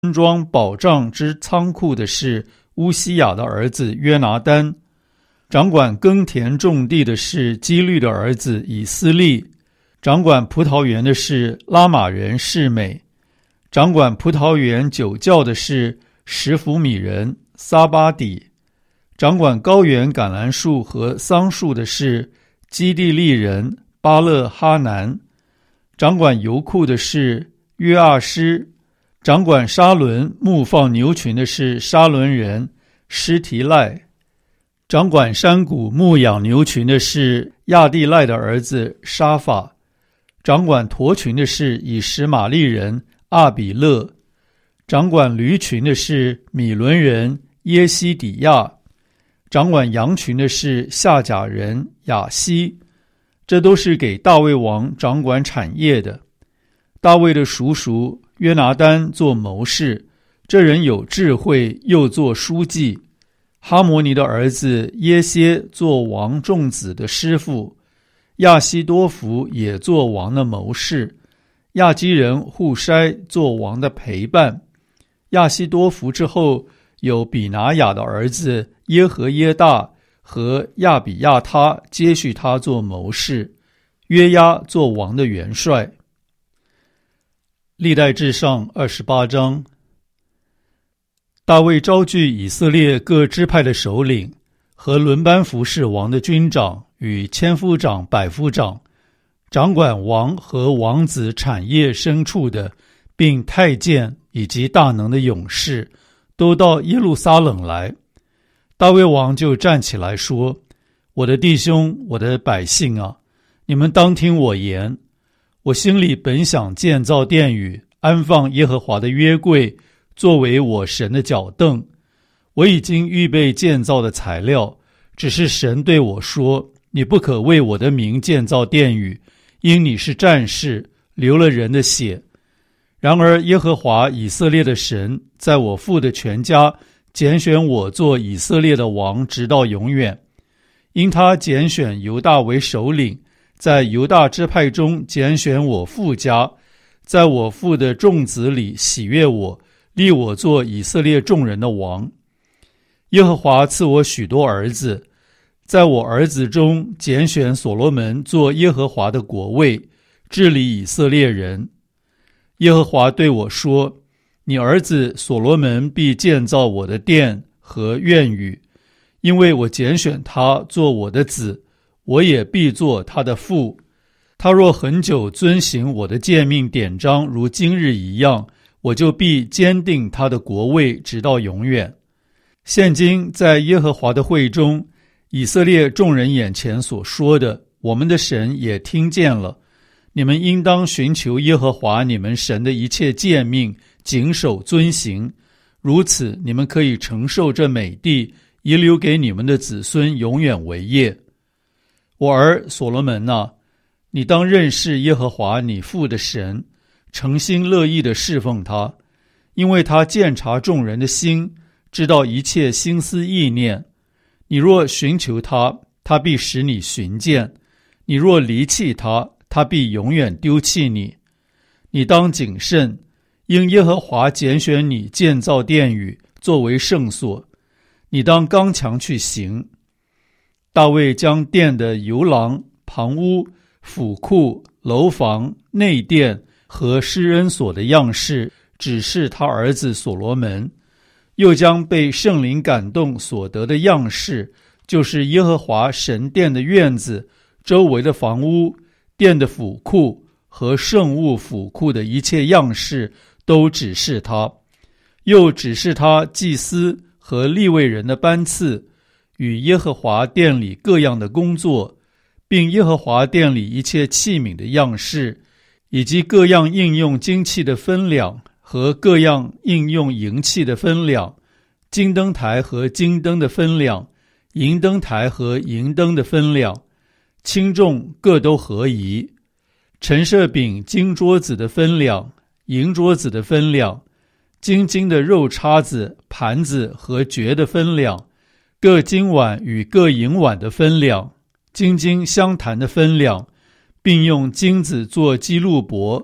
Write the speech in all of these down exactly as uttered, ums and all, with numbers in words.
安装保障之仓库的是乌西雅的儿子约拿单，掌管耕田种地的是基律的儿子以斯利，掌管葡萄园的是拉玛人示美，掌管葡萄园酒窖的是什弗米人撒巴底，掌管高原橄榄树和桑树的是基地利人巴勒哈南，掌管油库的是约阿施，掌管沙伦牧放牛群的是沙伦人施提赖，掌管山谷牧养牛群的是亚地赖的儿子沙法，掌管驼群的是以实玛利人阿比勒，掌管驴群的是米伦人耶西底亚，掌管羊群的是夏甲人雅西。这都是给大卫王掌管产业的。大卫的叔叔约拿单做谋士，这人有智慧，又做书记。哈摩尼的儿子耶歇做王众子的师傅，亚希多弗也做王的谋士，亚基人户筛做王的陪伴。亚希多弗之后有比拿雅的儿子耶和耶大和亚比亚他接续他做谋士，约押做王的元帅。历代志上二十八章。大卫招聚以色列各支派的首领和轮班服侍王的军长与千夫长、百夫长，掌管王和王子产业牲畜的，并太监以及大能的勇士，都到耶路撒冷来。大卫王就站起来说：我的弟兄，我的百姓啊，你们当听我言。我心里本想建造殿宇，安放耶和华的约柜，作为我神的脚凳。我已经预备建造的材料，只是神对我说：你不可为我的名建造殿宇，因你是战士，流了人的血。然而耶和华以色列的神在我父的全家拣选我做以色列的王，直到永远。因他拣选犹大为首领，在犹大支派中拣选我父家，在我父的众子里喜悦我，立我做以色列众人的王。耶和华赐我许多儿子，在我儿子中拣选所罗门做耶和华的国位，治理以色列人。耶和华对我说：你儿子所罗门必建造我的殿和院宇，因为我拣选他做我的子，我也必做他的父。他若很久遵行我的诫命典章，如今日一样，我就必坚定他的国位，直到永远。现今在耶和华的会中，以色列众人眼前所说的，我们的神也听见了。你们应当寻求耶和华你们神的一切诫命，谨守遵行，如此你们可以承受这美地，遗留给你们的子孙永远为业。我儿所罗门啊，你当认识耶和华你父的神，诚心乐意地侍奉他，因为他鉴察众人的心，知道一切心思意念。你若寻求他，他必使你寻见；你若离弃他，他必永远丢弃你。你当谨慎，因耶和华拣选你建造殿宇，作为圣所。你当刚强去行。大卫将殿的游廊、旁屋、府库、楼房、内殿和施恩所的样式指示他儿子所罗门，又将被圣灵感动所得的样式，就是耶和华神殿的院子、周围的房屋、殿的府库和圣物府库的一切样式，都指示他，又指示他祭司和利未人的班次，与耶和华殿里各样的工作，并耶和华殿里一切器皿的样式，以及各样应用金器的分量和各样应用银器的分量，金灯台和金灯的分量，银灯台和银灯的分量，轻重各都合宜。陈设饼金桌子的分量，银桌子的分量，金金的肉叉子、盘子和爵的分量，各金碗与各银碗的分量，金金相谈的分量，并用金子做基路伯，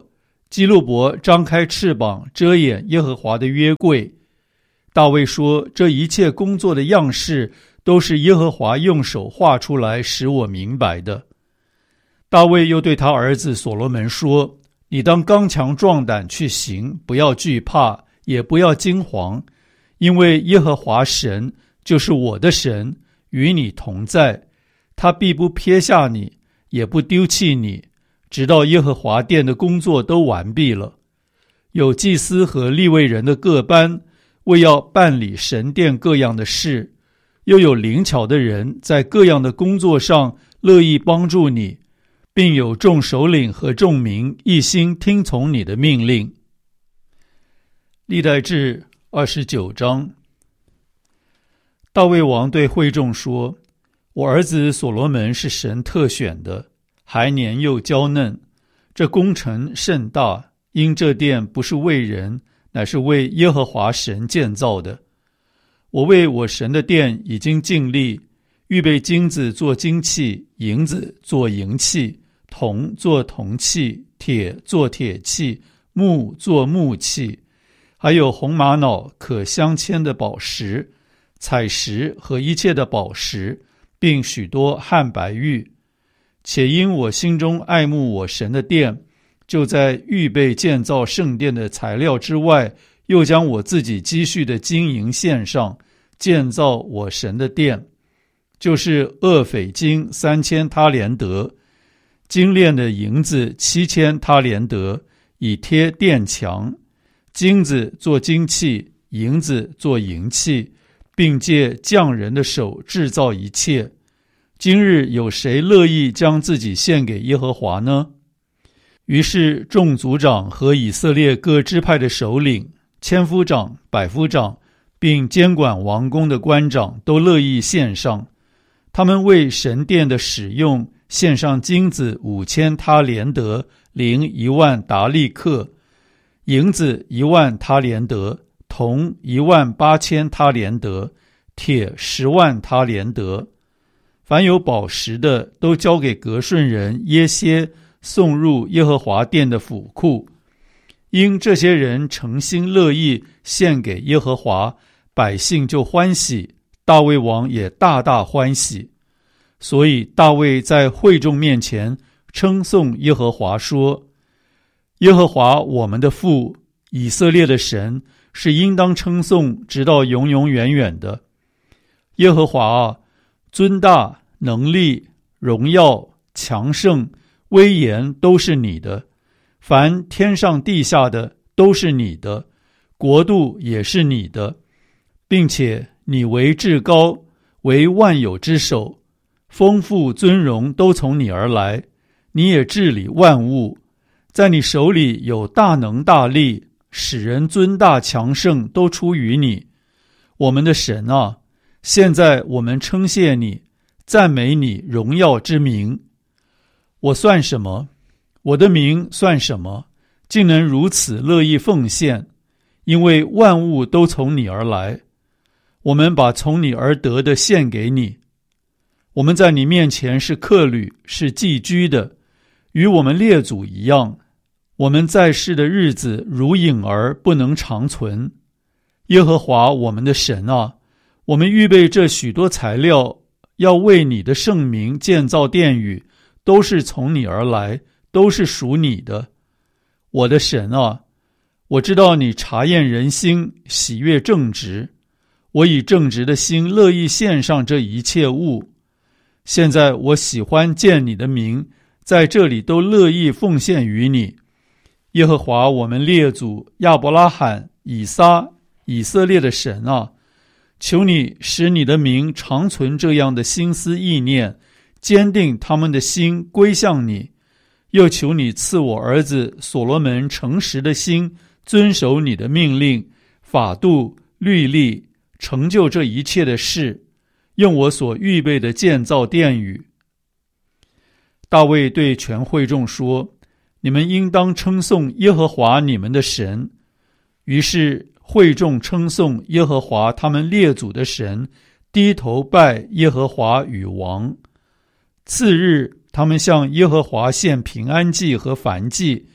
基路伯张开翅膀遮掩耶和华的约柜。大卫说，这一切工作的样式都是耶和华用手画出来使我明白的。大卫又对他儿子所罗门说，你当刚强壮胆去行，不要惧怕，也不要惊惶，因为耶和华神就是我的神，与你同在，他必不撇下你，也不丢弃你，直到耶和华殿的工作都完毕了。有祭司和利未人的各班，为要办理神殿各样的事，又有灵巧的人在各样的工作上乐意帮助你，并有众首领和众民一心听从你的命令。历代志二十九章。大卫王对会众说，我儿子所罗门是神特选的，还年幼娇嫩，这工程甚大，因这殿不是为人，乃是为耶和华神建造的。我为我神的殿已经尽力，预备金子做金器，银子做银器，铜做铜器，铁做铁器，木做木器，还有红玛瑙可镶嵌的宝石、彩石和一切的宝石，并许多汉白玉。且因我心中爱慕我神的殿，就在预备建造圣殿的材料之外，又将我自己积蓄的金银献上，建造我神的殿，就是厄斐金三千他连得，精炼的银子七千他连得，以贴殿墙，金子做金器，银子做银器，并借匠人的手制造一切。今日有谁乐意将自己献给耶和华呢？于是众族长和以色列各支派的首领、千夫长、百夫长，并监管王宫的官长都乐意献上。他们为神殿的使用献上金子五千他连得，零一万达利克，银子一万他连得，铜一万八千他连得，铁十万他连得。凡有宝石的，都交给革顺人耶歇，送入耶和华殿的府库。因这些人诚心乐意献给耶和华，百姓就欢喜，大卫王也大大欢喜。所以大卫在会众面前称颂耶和华说，耶和华我们的父，以色列的神，是应当称颂直到永永远远的。耶和华啊，尊大、能力、荣耀、强盛、威严都是你的，凡天上地下的都是你的，国度也是你的，并且你为至高，为万有之首，丰富尊荣都从你而来，你也治理万物，在你手里有大能大力，使人尊大强盛都出于你。我们的神啊，现在我们称谢你，赞美你荣耀之名。我算什么？我的名算什么？竟能如此乐意奉献？因为万物都从你而来，我们把从你而得的献给你。我们在你面前是客旅，是寄居的，与我们列祖一样。我们在世的日子如影儿，不能长存。耶和华我们的神啊，我们预备这许多材料，要为你的圣名建造殿宇，都是从你而来，都是属你的。我的神啊，我知道你察验人心，喜悦正直。我以正直的心乐意献上这一切物。现在我喜欢见你的名，在这里都乐意奉献于你。耶和华我们列祖亚伯拉罕、以撒、以色列的神啊，求你使你的名长存这样的心思意念，坚定他们的心归向你。又求你赐我儿子所罗门诚实的心，遵守你的命令、法度、律例，成就这一切的事，用我所预备的建造殿宇。大卫对全会众说，你们应当称颂耶和华你们的神。于是会众称颂耶和华他们列祖的神，低头拜耶和华与王。次日他们向耶和华献平安祭和燔祭，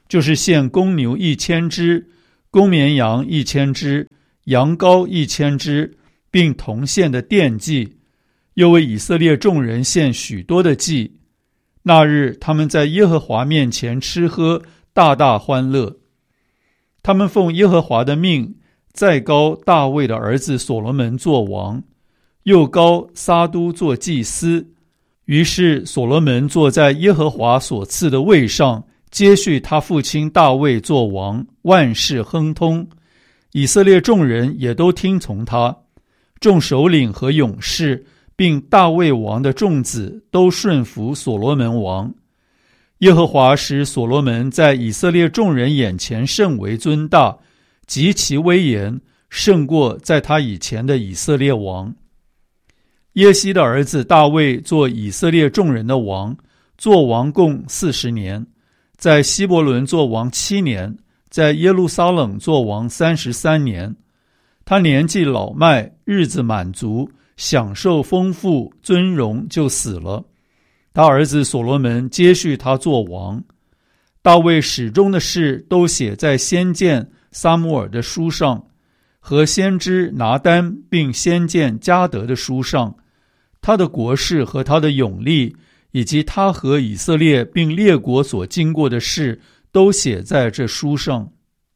就是献公牛一千只，公绵羊一千只，羊羔一千只，并同献的奠祭，又为以色列众人献许多的祭。那日他们在耶和华面前吃喝，大大欢乐。他们奉耶和华的命，再膏大卫的儿子所罗门做王，又膏撒都做祭司。于是所罗门坐在耶和华所赐的位上，接续他父亲大卫做王，万事亨通。以色列众人也都听从他，众首领和勇士并大卫王的众子都顺服所罗门王。耶和华使所罗门在以色列众人眼前甚为尊大，极其威严，胜过在他以前的以色列王。耶西的儿子大卫做以色列众人的王，做王共四十年，在希伯伦做王七年，在耶路撒冷做王三十三年。他年纪老迈，日子满足，享受丰富尊荣，就死了。他儿子所罗门接续他做王。大卫始终的事都写在先见撒母耳的书上，和先知拿单并先见迦得的书上。他的国事和他的勇力，以及他和以色列并列国所经过的事，都写在这书上。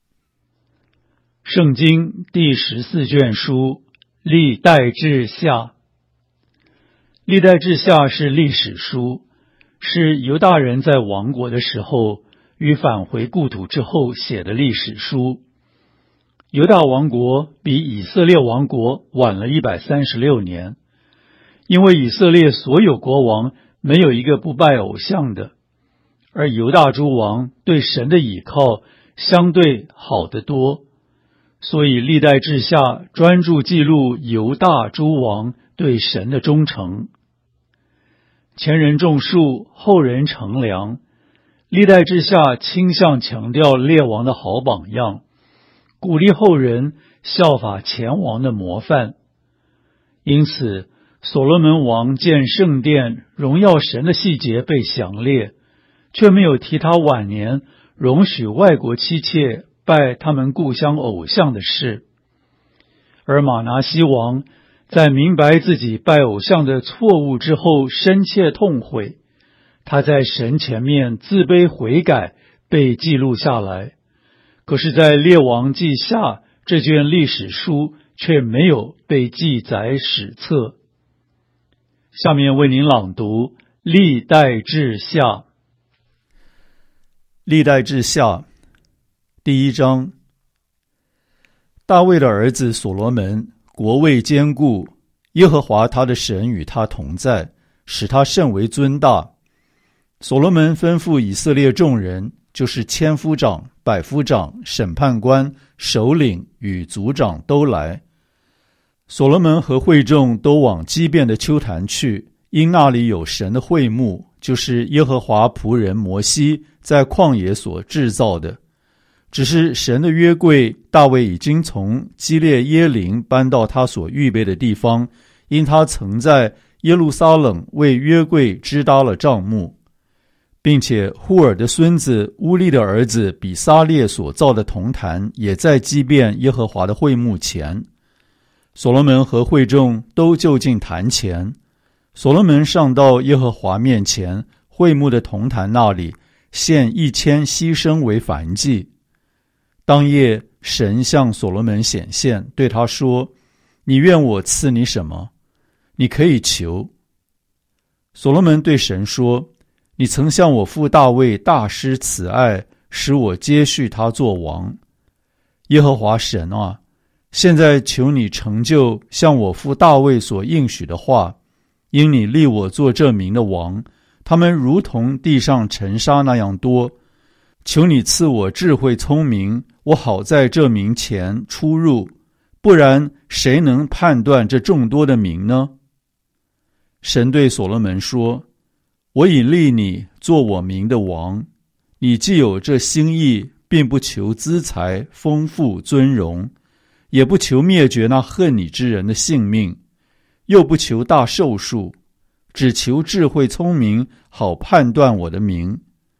圣经第十四卷书，历代志下。历代志下是历史书，是犹大人在亡国的时候与返回故土之后写的历史书。犹大王国比以色列王国晚了一百三十六年，因为以色列所有国王没有一个不拜偶像的，而犹大诸王对神的倚靠相对好得多，所以历代志下专注记录犹大诸王对神的忠诚。前人种树，后人乘凉，历代志下倾向强调列王的好榜样，鼓励后人效法前王的模范。因此所罗门王建圣殿荣耀神的细节被详列，却没有提他晚年容许外国妻妾拜他们故乡偶像的事。而马拿西王在明白自己拜偶像的错误之后深切痛悔，他在神前面自卑悔改，被记录下来。可是在列王记下这卷历史书却没有被记载史册。下面为您朗读历代志下。历代志下第一章。大卫的儿子所罗门国位坚固，耶和华他的神与他同在，使他甚为尊大。所罗门吩咐以色列众人，就是千夫长、百夫长、审判官、首领与族长都来。所罗门和会众都往基遍的丘坛去，因那里有神的会幕，就是耶和华仆人摩西在旷野所制造的。只是神的约柜，大卫已经从基列耶林搬到他所预备的地方，因他曾在耶路撒冷为约柜支搭了帐幕，并且户尔的孙子乌利的儿子比撒列所造的铜坛也在基遍耶和华的会幕前。所罗门和会众都就近坛前，所罗门上到耶和华面前，会幕的铜坛那里献一千牺牲为燔祭。当夜神向所罗门显现，对他说：你愿我赐你什么？你可以求。所罗门对神说：你曾向我父大卫大施慈爱，使我接续他做王。耶和华神啊，现在求你成就向我父大卫所应许的话，因你立我做这民的王，他们如同地上尘沙那样多。求你赐我智慧聪明，我好在这民前出入，不然谁能判断这众多的民呢？神对所罗门说：我已立你做我民的王，你既有这心意，并不求资财丰富尊荣，也不求灭绝那恨你之人的性命，又不求大寿数，只求智慧聪明，好判断我的名。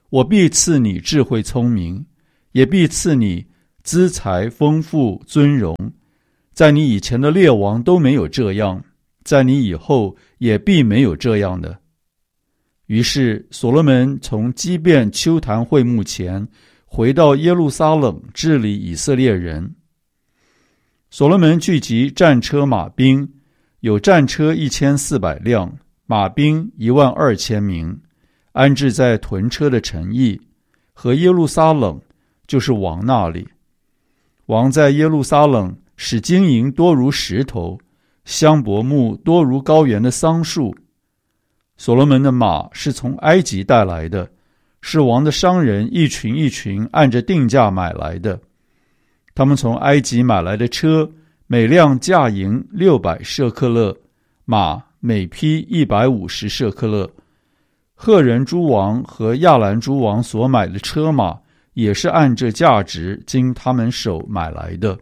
我必赐你智慧聪明，也必赐你资财丰富尊荣。在你以前的列王都没有这样，在你以后也必没有这样的。于是所罗门从基遍丘坛会幕前回到耶路撒冷治理以色列人。所罗门聚集战车马兵，有战车一千四百辆，马兵一万二千名，安置在屯车的城邑和耶路撒冷，就是王那里。王在耶路撒冷使金银多如石头，香柏木多如高原的桑树。所罗门的马是从埃及带来的，是王的商人一群一群按着定价买来的。他们从埃及买来的车，每辆价银六百舍克勒，马每匹一百五十舍克勒。赫人诸王和亚兰诸王所买的车马，也是按这价值经他们手买来的。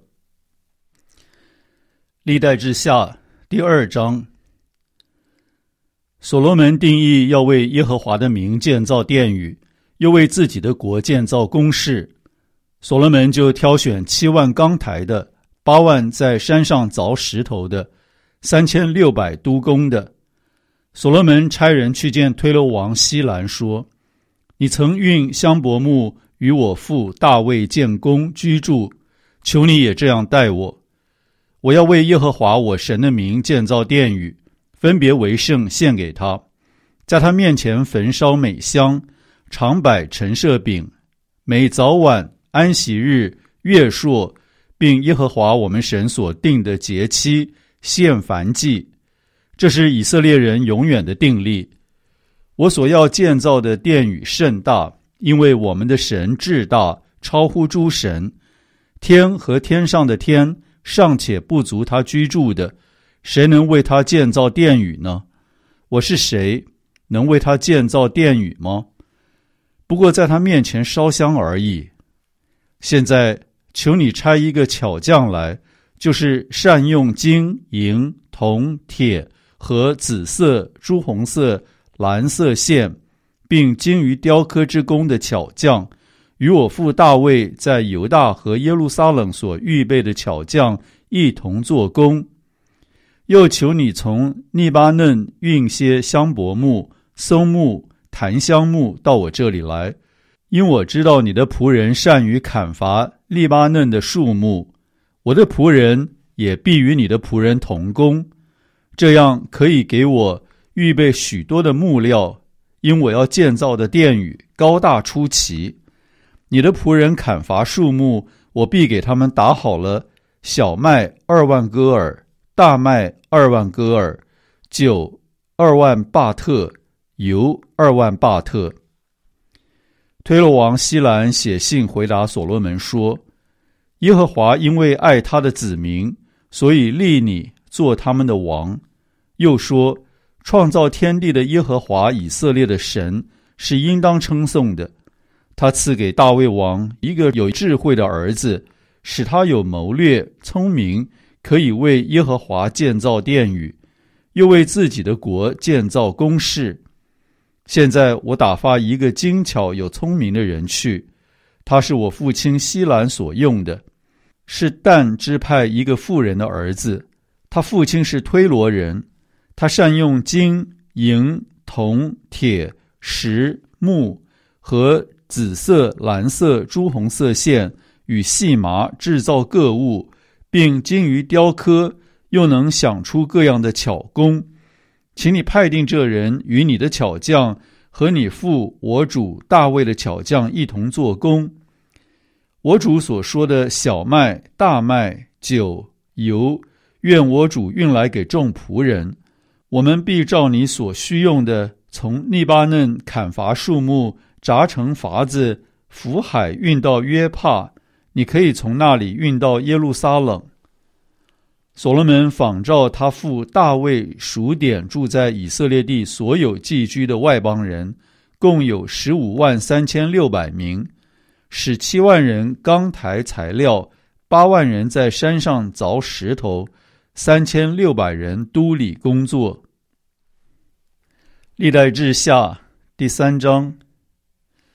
历代志下第二章。所罗门定义要为耶和华的名建造殿宇，又为自己的国建造宫室。所罗门就挑选七万钢台的，八万在山上凿石头的，三千六百督工的。所罗门差人去见推罗王希兰说：你曾运香柏木与我父大卫建宫居住，求你也这样待我。我要为耶和华我神的名建造殿宇，分别为圣献给他，在他面前焚烧美香，常摆陈设饼，每早晚安息日月朔，并耶和华我们神所定的节期献燔祭。这是以色列人永远的定例。我所要建造的殿宇甚大，因为我们的神至大，超乎诸神。天和天上的天尚且不足他居住的，谁能为他建造殿宇呢？我是谁，能为他建造殿宇吗？不过在他面前烧香而已。现在求你差一个巧匠来，就是善用金银铜铁和紫色朱红色蓝色线，并精于雕刻之工的巧匠，与我父大卫在犹大和耶路撒冷所预备的巧匠一同做工。又求你从利巴嫩运些香柏木、松木、檀香木到我这里来，因我知道你的仆人善于砍伐利巴嫩的树木，我的仆人也必与你的仆人同工，这样可以给我预备许多的木料，因我要建造的殿宇高大出奇。你的仆人砍伐树木，我必给他们打好了小麦二万戈尔，大麦二万戈尔，酒二万巴特，油二万巴特。推罗王希兰写信回答所罗门说：耶和华因为爱他的子民，所以立你做他们的王。又说：创造天地的耶和华以色列的神是应当称颂的。他赐给大卫王一个有智慧的儿子，使他有谋略聪明，可以为耶和华建造殿宇，又为自己的国建造宫室。现在我打发一个精巧有聪明的人去，他是我父亲希兰所用的，是但支派一个妇人的儿子，他父亲是推罗人。他善用金银铜铁石木和紫色蓝色朱红色线与细麻制造各物，并精于雕刻，又能想出各样的巧工。请你派定这人与你的巧匠和你父我主大卫的巧匠一同做工。我主所说的小麦大麦酒油，愿我主运来给众仆人。我们必照你所需用的，从利巴嫩砍伐树木，凿成筏子，浮海运到约帕，你可以从那里运到耶路撒冷。所罗门仿照他父大卫数点住在以色列地所有寄居的外邦人，共有十五万三千六百名，使七万人钢抬材料，八万人在山上凿石头，三千六百人督理工作。历代志下第三章。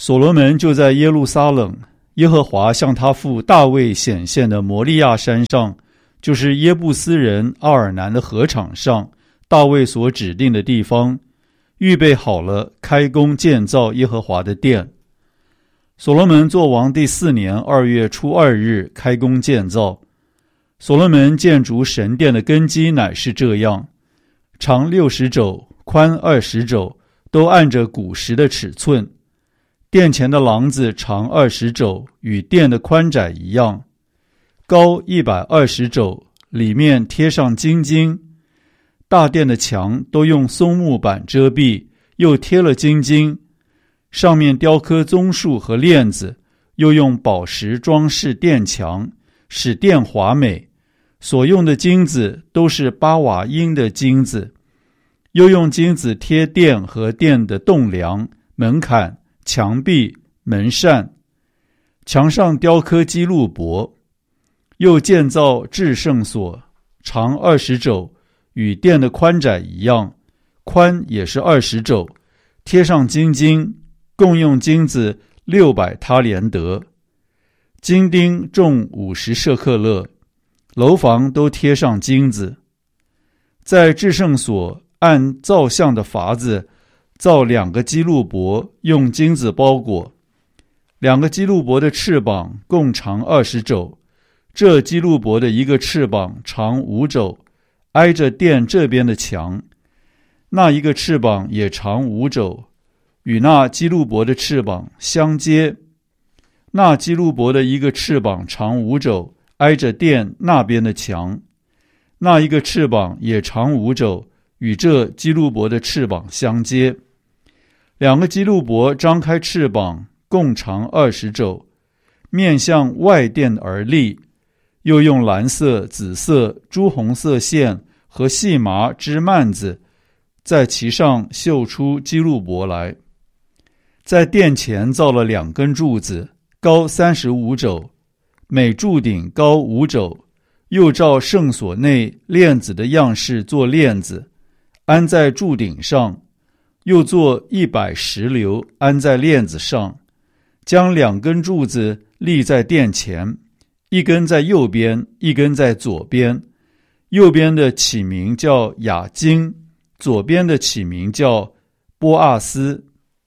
所罗门就在耶路撒冷，耶和华向他父大卫显现的摩利亚山上，就是耶布斯人阿尔南的禾场上，大卫所指定的地方，预备好了开工建造耶和华的殿。所罗门作王第四年二月初二日开工建造。所罗门建筑神殿的根基乃是这样：长六十肘，宽二十肘，都按着古时的尺寸。殿前的廊子长二十肘，与殿的宽窄一样，高一百二十肘，里面贴上金金。大殿的墙都用松木板遮蔽，又贴了金金，上面雕刻棕树和链子，又用宝石装饰殿墙，使殿华美。所用的金子都是巴瓦因的金子，又用金子贴殿和殿的栋梁、门槛、墙壁、门扇，墙上雕刻基路伯。又建造至圣所，长二十肘，与殿的宽窄一样，宽也是二十肘，贴上金金，共用金子六百他连得，金钉重五十舍克勒。楼房都贴上金子。在至圣所按造像的法子造两个基路伯，用金子包裹。两个基路伯的翅膀共长二十肘，这基路伯的一个翅膀长五肘，挨着殿这边的墙，那一个翅膀也长五肘，与那基路伯的翅膀相接。那基路伯的一个翅膀长五肘，挨着殿那边的墙，那一个翅膀也长五肘，与这基路伯的翅膀相接。两个基路伯张开翅膀，共长二十肘，面向外殿而立，又用蓝色、紫色、朱红色线和细麻织幔子，在其上绣出基路伯来。在殿前造了两根柱子，高三十五肘，每柱顶高五肘，又照圣所内链子的样式做链子，安在柱顶上，又做一百石榴安在链子上，将两根柱子立在殿前，一根在右边，一根在左边。右边的起名叫雅金，左边的起名叫波阿斯。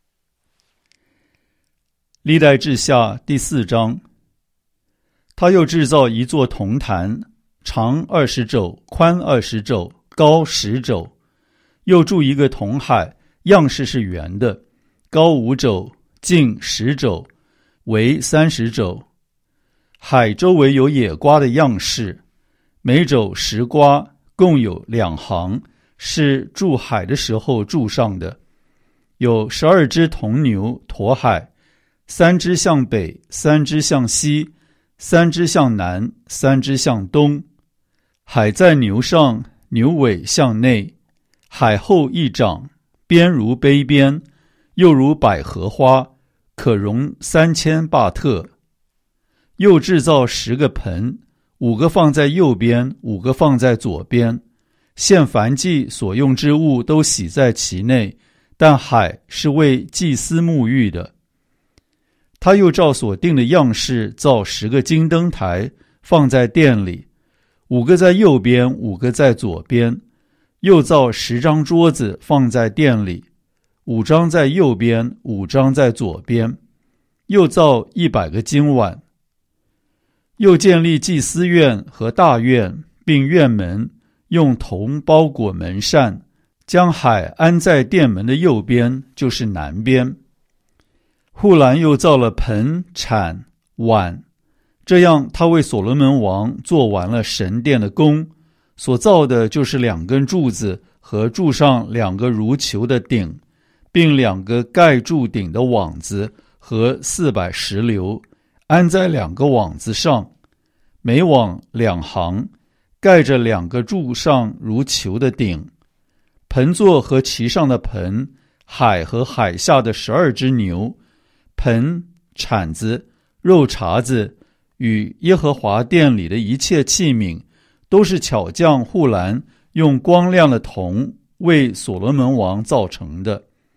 历代志下第四章。他又制造一座铜坛，长二十肘，宽二十肘，高十肘。又铸一个铜海，样式是圆的，高五肘，径十肘，围三十肘。海周围有野瓜的样式，每肘十瓜，共有两行，是筑海的时候筑上的。有十二只铜牛驮海，三只向北，三只向西，三只向南，三只向东。海在牛上，牛尾向内，海后一掌，边如杯边，又如百合花，可容三千巴特。又制造十个盆，五个放在右边，五个放在左边，献燔祭所用之物都洗在其内，但海是为祭司沐浴的。他又照所定的样式造十个金灯台，放在殿里，五个在右边，五个在左边。又造十张桌子放在殿里，五张在右边，五张在左边。又造一百个金碗。又建立祭司院和大院，并院门，用铜包裹门扇，将海安在殿门的右边，就是南边。户兰又造了盆、铲、碗，这样他为所罗门王做完了神殿的工，所造的就是两根柱子和柱上两个如球的顶，并两个盖柱顶的网子和四百石榴，安在两个网子上，每网两行，盖着两个柱上如球的顶。盆座和其上的盆，海和海下的十二只牛，盆、铲子、肉茬子与耶和华殿里的一切器皿，都是巧匠户兰用光亮的铜为所罗门王造成的。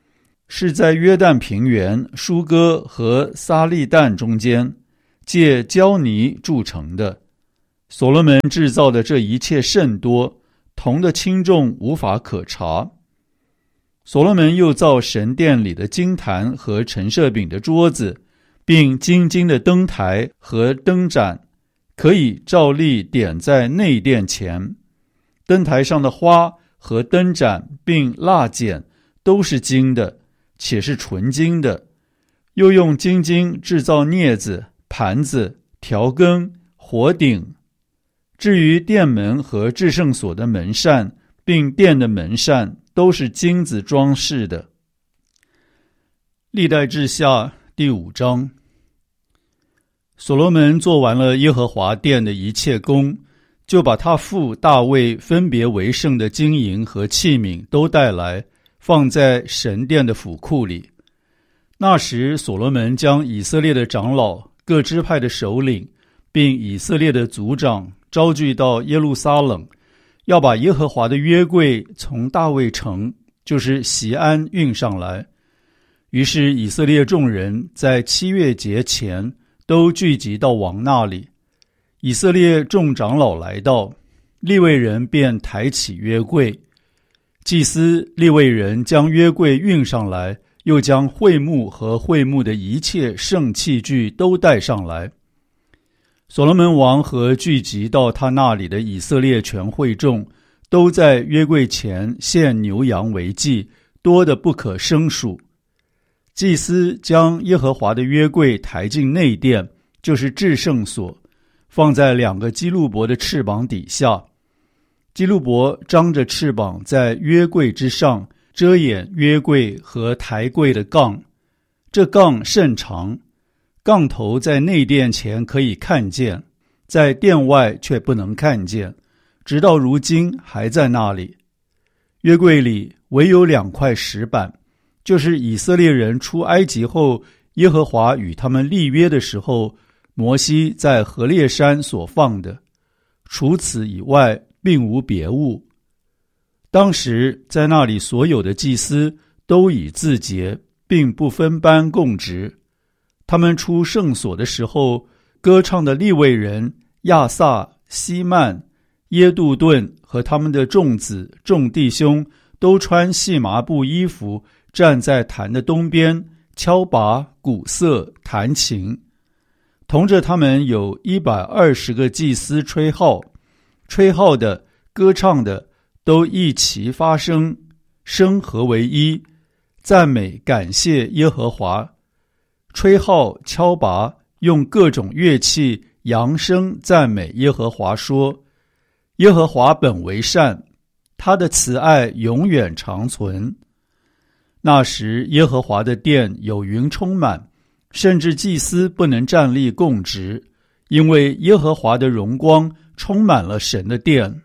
是在约旦平原舒哥和撒利旦中间，借胶泥铸成的。所罗门制造的这一切甚多，铜的轻重无法可查。所罗门又造神殿里的金坛和陈设饼的桌子，并金金的灯台和灯盏，可以照例点在内殿前。灯台上的花和灯盏并蜡剪都是金的，且是纯金的。又用金金制造镊子、盘子、调羹、火鼎。至于殿门和至圣所的门扇，并殿的门扇，都是金子装饰的。历代志下第五章。所罗门做完了耶和华殿的一切工，就把他父大卫分别为圣的金银和器皿都带来，放在神殿的府库里。那时所罗门将以色列的长老、各支派的首领，并以色列的族长招聚到耶路撒冷，要把耶和华的约柜从大卫城，就是锡安运上来。于是以色列众人在七月节前都聚集到王那里。以色列众长老来到，利未人便抬起约柜。祭司利未人将约柜运上来，又将会幕和会幕的一切圣器具都带上来。所罗门王和聚集到他那里的以色列全会众，都在约柜前献牛羊为祭，多得不可胜数。祭司将耶和华的约柜抬进内殿，就是至圣所，放在两个基路伯的翅膀底下。基路伯张着翅膀在约柜之上，遮掩约柜和抬柜的杠。这杠甚长，杠头在内殿前可以看见，在殿外却不能看见，直到如今还在那里。约柜里唯有两块石板，就是以色列人出埃及后，耶和华与他们立约的时候，摩西在何烈山所放的，除此以外并无别物。当时在那里所有的祭司都以自洁，并不分班供职。他们出圣所的时候，歌唱的利未人亚萨、希曼、耶杜顿和他们的众子众弟兄都穿细麻布衣服，站在坛的东边，敲拔、鼓瑟、弹琴。同着他们有一百二十个祭司吹号，吹号的、歌唱的都一齐发声，声合为一，赞美感谢耶和华。吹号、敲拔，用各种乐器扬声赞美耶和华，说：耶和华本为善，他的慈爱永远长存。那时耶和华的殿有云充满，甚至祭司不能站立供职，因为耶和华的荣光充满了神的殿。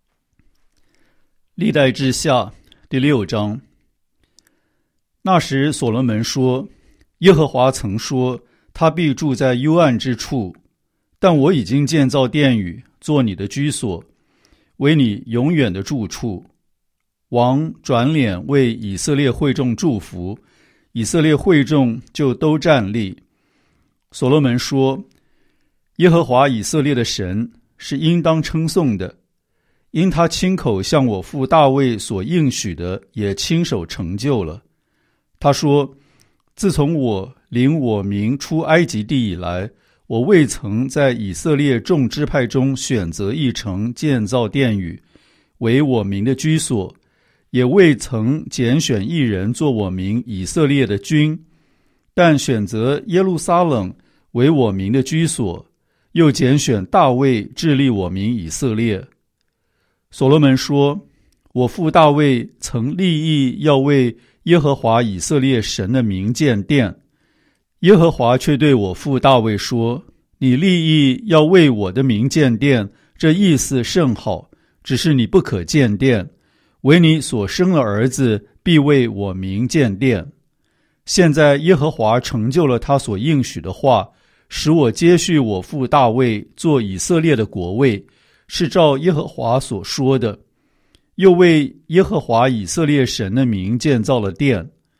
历代志下第六章。那时所罗门说：耶和华曾说，他必住在幽暗之处，但我已经建造殿宇，做你的居所，为你永远的住处。王转脸为以色列会众祝福，以色列会众就都站立。所罗门说：耶和华以色列的神是应当称颂的，因他亲口向我父大卫所应许的，也亲手成就了。他说：自从我领我民出埃及地以来，我未曾在以色列众支派中选择一城建造殿宇，为我民的居所，也未曾拣选一人做我民以色列的君，但选择耶路撒冷为我民的居所，又拣选大卫治理我民以色列。所罗门说：我父大卫曾立意要为耶和华以色列神的名建殿，耶和华却对我父大卫说：你立意要为我的名建殿，这意思甚好，只是你不可建殿，唯你所生的儿子必为我名建殿。现在耶和华成就了他所应许的话，使我接续我父大卫做以色列的国位，是照耶和华所说的。又为耶和华以色列神的名建造了殿。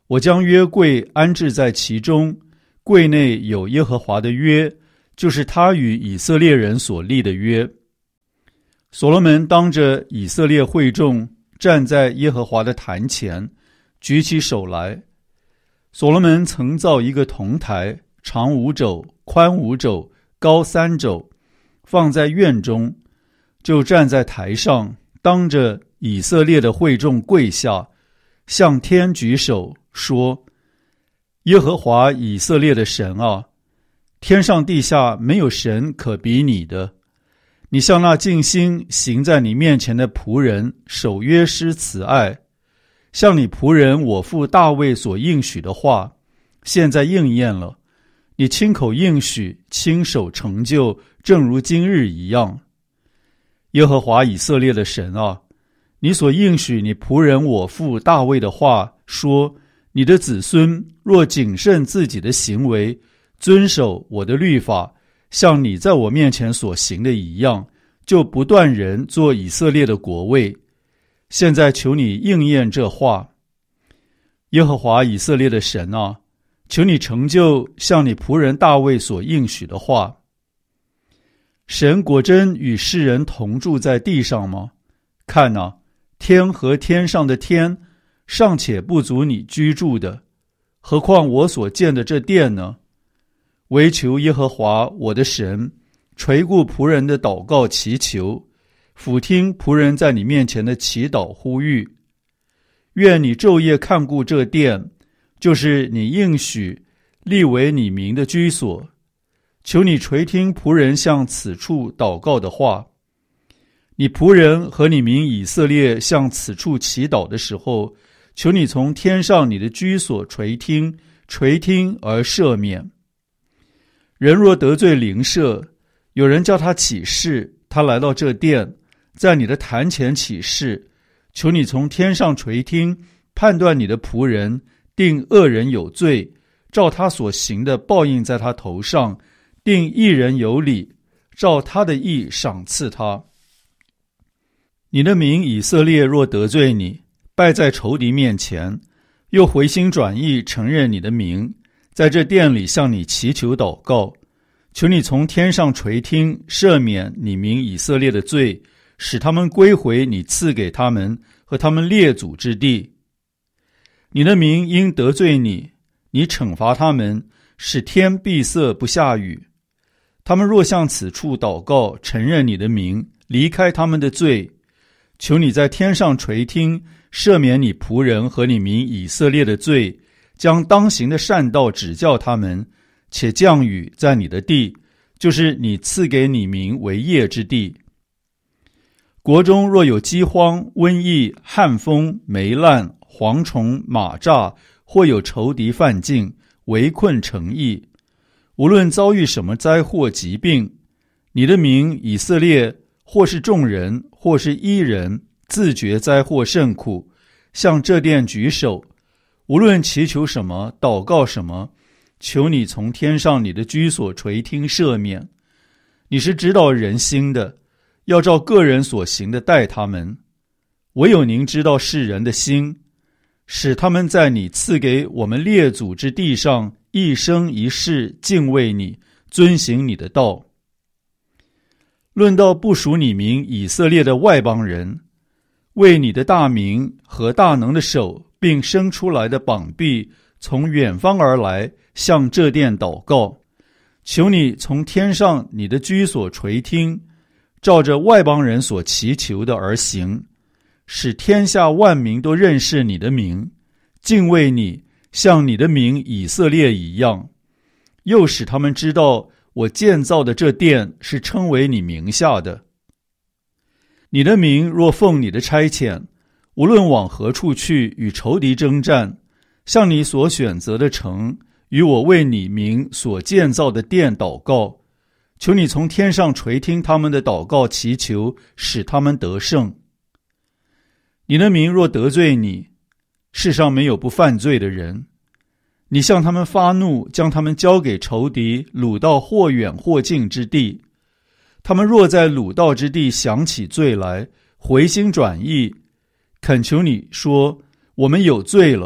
我将约柜安置在其中，柜内有耶和华的约，就是他与以色列人所立的约。所罗门当着以色列会众站在耶和华的坛前，举起手来。所罗门曾造一个铜台，长五肘，宽五肘，高三肘，放在院中，就站在台上，当着以色列的会众跪下，向天举手说：耶和华以色列的神啊，天上地下没有神可比你的。你向那尽心行在你面前的仆人守约施慈爱，向你仆人我父大卫所应许的话，现在应验了。你亲口应许，亲手成就，正如今日一样。耶和华以色列的神啊，你所应许你仆人我父大卫的话，说：你的子孙若谨慎自己的行为，遵守我的律法，像你在我面前所行的一样，就不断人做以色列的国位。现在求你应验这话。耶和华以色列的神啊，求你成就像你仆人大卫所应许的话。神果真与世人同住在地上吗？看啊，天和天上的天尚且不足你居住的，何况我所建的这殿呢？唯求耶和华我的神垂顾仆人的祷告祈求，俯听仆人在你面前的祈祷呼吁。愿你昼夜看顾这殿，就是你应许立为你名的居所。求你垂听仆人向此处祷告的话。你仆人和你民以色列向此处祈祷的时候，求你从天上你的居所垂听，垂听而赦免。人若得罪邻舍，有人叫他起誓，他来到这殿，在你的坛前起誓，求你从天上垂听，判断你的仆人，定恶人有罪，照他所行的报应在他头上，定义人有理，照他的义赏赐他。你的民以色列若得罪你，败在仇敌面前，又回心转意承认你的名，在这殿里向你祈求祷告，求你从天上垂听，赦免你民以色列的罪，使他们归回你赐给他们和他们列祖之地。你的民因得罪你，你惩罚他们，使天闭塞不下雨。他们若向此处祷告，承认你的名，离开他们的罪，求你在天上垂听，赦免你仆人和你民以色列的罪，将当行的善道指教他们，且降雨在你的地，就是你赐给你民为业之地。国中若有饥荒、瘟疫、旱风、霉烂、蝗虫、蚂蚱，或有仇敌犯境，围困城邑，无论遭遇什么灾祸疾病，你的民以色列或是众人，或是一人，自觉灾祸甚苦，向这殿举手，无论祈求什么，祷告什么，求你从天上你的居所垂听赦免。你是知道人心的，要照个人所行的待他们。唯有您知道世人的心，使他们在你赐给我们列祖之地上一生一世敬畏你，遵行你的道。论到不属你民以色列的外邦人，为你的大名和大能的手，并生出来的膀臂，从远方而来，向这殿祷告，求你从天上你的居所垂听，照着外邦人所祈求的而行，使天下万民都认识你的名，敬畏你，像你的名以色列一样，又使他们知道我建造的这殿是称为你名下的。你的民若奉你的差遣，无论往何处去与仇敌征战，向你所选择的城，与我为你名所建造的殿祷告，求你从天上垂听他们的祷告祈求，使他们得胜。你的民若得罪你，世上没有不犯罪的人，你向他们发怒，将他们交给仇敌，掳到或远或近之地。他们若在掳到之地想起罪来，回心转意，恳求你说，我们有罪了，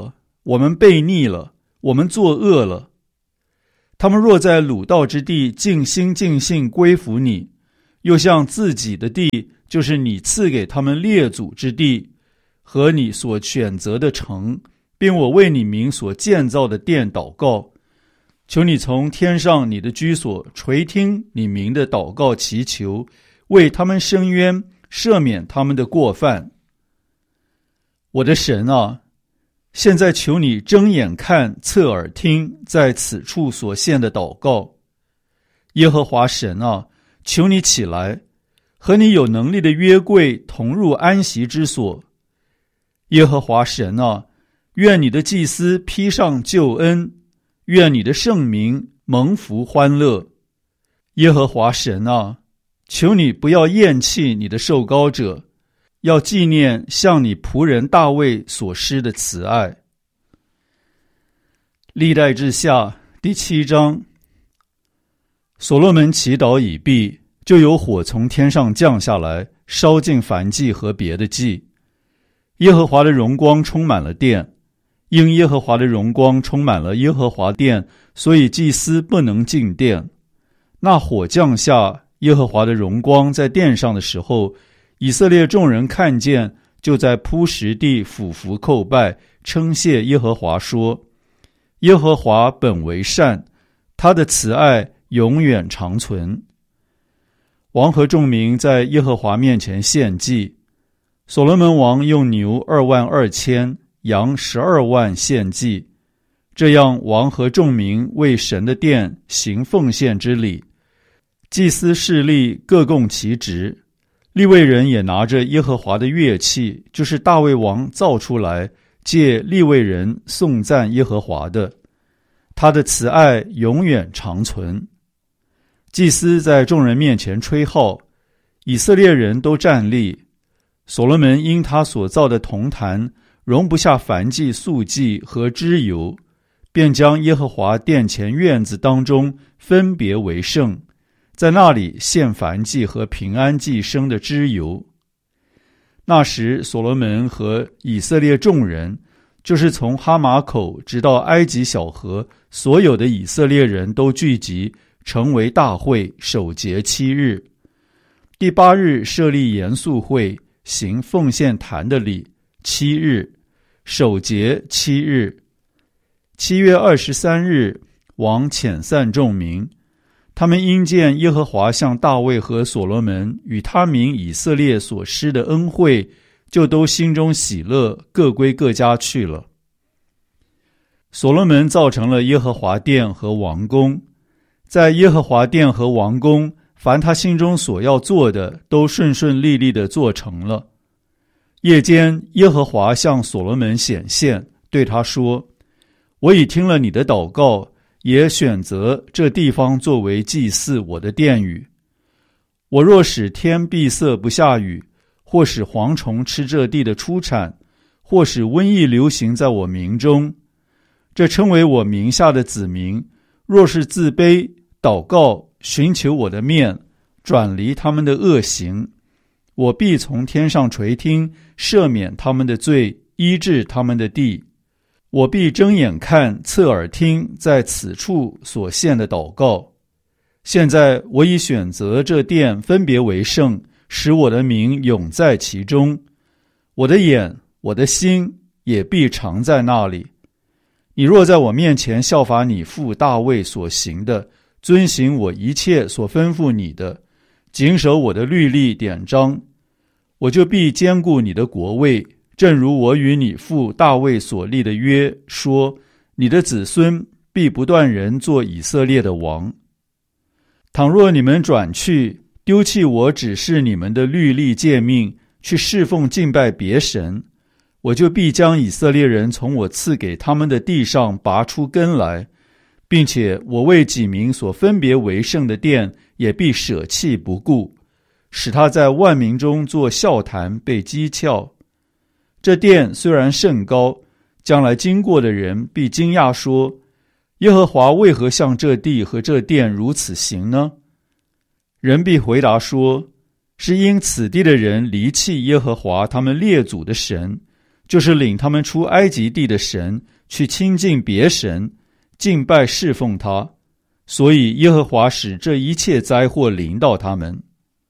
我们悖逆了，我们作恶了。他们若在鲁道之地尽心尽性归服你，又向自己的地，就是你赐给他们列祖之地和你所选择的城，并我为你名所建造的殿祷告，求你从天上你的居所垂听你名的祷告祈求，为他们伸冤，赦免他们的过犯。我的神啊，现在求你睁眼看，侧耳听，在此处所献的祷告。耶和华神啊，求你起来，和你有能力的约柜同入安息之所。耶和华神啊，愿你的祭司披上救恩，愿你的圣名蒙福欢乐。耶和华神啊，求你不要厌弃你的受膏者，要纪念向你仆人大卫所施的慈爱。历代志下第七章。所罗门祈祷已毕，就有火从天上降下来，烧尽燔祭和别的祭。耶和华的荣光充满了殿，因耶和华的荣光充满了耶和华殿，所以祭司不能进殿。那火降下，耶和华的荣光在殿上的时候，以色列众人看见，就在铺石地俯伏叩拜，称谢耶和华说：耶和华本为善，他的慈爱永远长存。王和众民在耶和华面前献祭，所罗门王用牛二万二千，羊十二万献祭。这样王和众民为神的殿行奉献之礼，祭司侍立各供其职，利未人也拿着耶和华的乐器，就是大卫王造出来，借利未人颂赞耶和华的，他的慈爱永远长存。祭司在众人面前吹号，以色列人都站立。所罗门因他所造的铜坛容不下燔祭、素祭和脂油，便将耶和华殿前院子当中分别为圣，在那里献燔祭和平安祭生的脂油。那时所罗门和以色列众人，就是从哈马口直到埃及小河，所有的以色列人都聚集，成为大会，守节七日。第八日设立严肃会，行奉献坛的礼，七日，守节七日。七月二十三日，王遣散众民，他们因见耶和华向大卫和所罗门与他民以色列所施的恩惠，就都心中喜乐，各归各家去了。所罗门造成了耶和华殿和王宫，在耶和华殿和王宫，凡他心中所要做的，都顺顺利利地做成了。夜间，耶和华向所罗门显现，对他说：我已听了你的祷告，也选择这地方作为祭祀我的殿宇。我若使天闭塞不下雨，或使蝗虫吃这地的出产，或使瘟疫流行在我民中，这称为我名下的子民，若是自卑祷告，寻求我的面，转离他们的恶行，我必从天上垂听，赦免他们的罪，医治他们的地。我必睁眼看，侧耳听，在此处所献的祷告。现在我已选择这殿分别为圣，使我的名永在其中。我的眼，我的心也必常在那里。你若在我面前效法你父大卫所行的，遵行我一切所吩咐你的，谨守我的律例典章，我就必坚固你的国位，正如我与你父大卫所立的约，说你的子孙必不断人做以色列的王。倘若你们转去，丢弃我指示你们的律例诫命，去侍奉敬拜别神，我就必将以色列人从我赐给他们的地上拔出根来，并且我为己民所分别为圣的殿也必舍弃不顾，使他在万民中做笑谈，被讥诮。这殿虽然甚高，将来经过的人必惊讶说：耶和华为何向这地和这殿如此行呢？人必回答说：是因此地的人离弃耶和华他们列祖的神， 就是领他们出埃及地的神，去亲近别神，敬拜侍奉他，所以耶和华使这一切灾祸临到他们。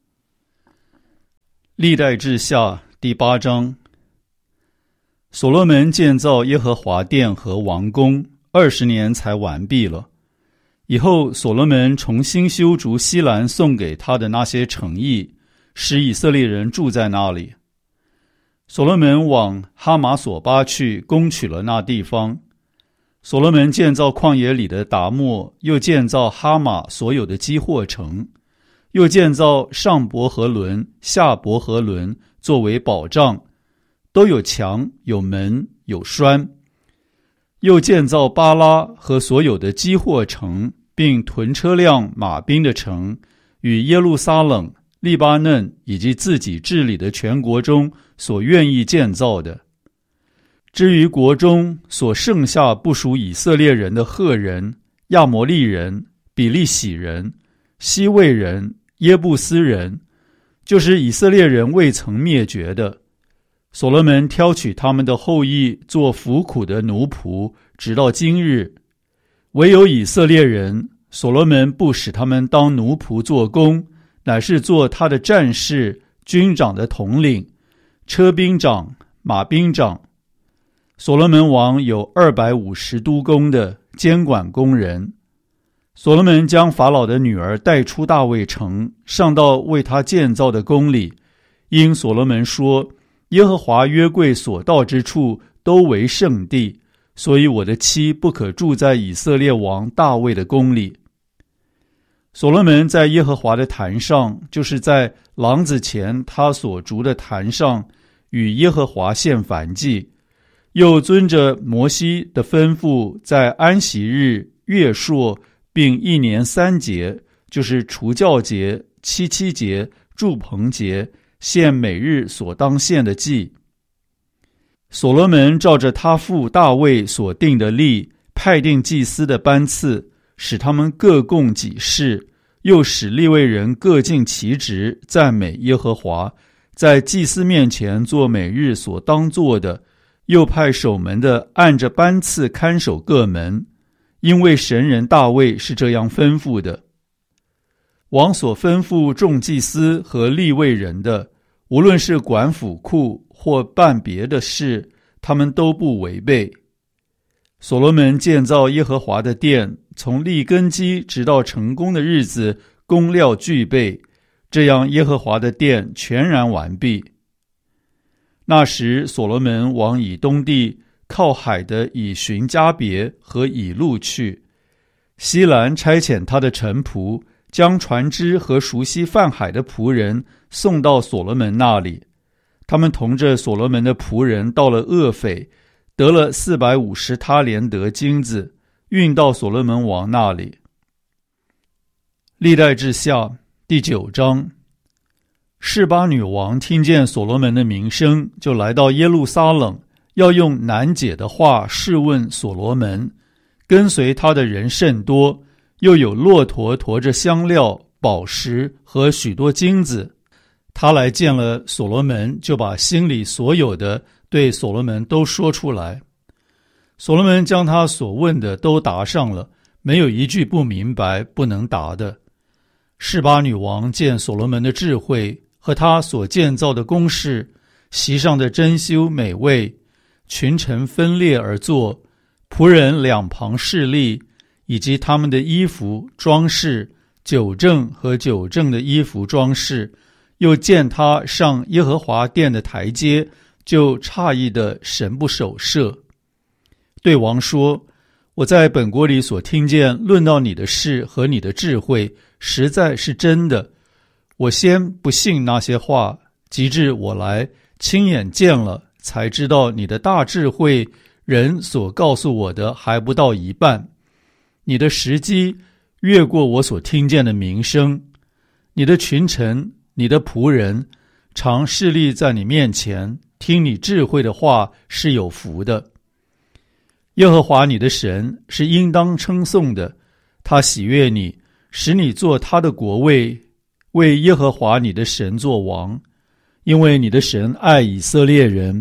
历代志下第八章。所罗门建造耶和华殿和王宫，二十年才完毕了。以后所罗门重新修筑西兰送给他的那些城邑，使以色列人住在那里。所罗门往哈马索巴去，攻取了那地方。所罗门建造旷野里的达莫，又建造哈马所有的基货城，又建造上伯和伦、下伯和伦作为保障，都有墙、有门、有栓。又建造巴拉和所有的基货城，并屯车辆、马兵的城，与耶路撒冷、利巴嫩以及自己治理的全国中所愿意建造的。至于国中所剩下不属以色列人的赫人、亚摩利人、比利洗人、西魏人、耶布斯人，就是以色列人未曾灭绝的，所罗门挑取他们的后裔做服苦的奴仆，直到今日。唯有以色列人，所罗门不使他们当奴仆做工，乃是做他的战士、军长的统领、车兵长、马兵长。所罗门王有二百五十督工的监管工人。所罗门将法老的女儿带出大卫城，上到为他建造的宫里，因所罗门说，耶和华约柜所到之处都为圣地，所以我的妻不可住在以色列王大卫的宫里。所罗门在耶和华的坛上，就是在廊子前他所筑的坛上，与耶和华献燔祭，又遵着摩西的吩咐，在安息日、月朔并一年三节，就是除酵节、七七节、住棚节，献每日所当献的祭。所罗门照着他父大卫所定的例，派定祭司的班次，使他们各供己事，又使利未人各尽其职，赞美耶和华，在祭司面前做每日所当做的，又派守门的按着班次看守各门，因为神人大卫是这样吩咐的。王所吩咐众祭司和利未人的，无论是管府库或办别的事，他们都不违背。所罗门建造耶和华的殿，从立根基直到成功的日子，工料俱备，这样耶和华的殿全然完毕。那时所罗门往以东地靠海的以寻加别和以路去，西兰差遣他的臣仆，将船只和熟悉泛海的仆人送到所罗门那里。他们同着所罗门的仆人到了厄斐，得了四百五十他连得金子，运到所罗门王那里。历代志下第九章。示巴女王听见所罗门的名声，就来到耶路撒冷，要用难解的话试问所罗门。跟随他的人甚多，又有骆驼驮着香料、宝石和许多金子。他来见了所罗门，就把心里所有的对所罗门都说出来。所罗门将他所问的都答上了，没有一句不明白不能答的。示巴女王见所罗门的智慧和他所建造的宫室，席上的珍馐美味，群臣分列而坐，仆人两旁侍立，以及他们的衣服装饰，酒政和酒政的衣服装饰，又见他上耶和华殿的台阶，就诧异的神不守舍。对王说，我在本国里所听见论到你的事和你的智慧，实在是真的。我先不信那些话，及至我来亲眼见了，才知道你的大智慧，人所告诉我的还不到一半。你的时机越过我所听见的名声，你的群臣、你的仆人常侍立在你面前，听你智慧的话，是有福的。耶和华你的神是应当称颂的，他喜悦你，使你做他的国位，为耶和华你的神作王。因为你的神爱以色列人，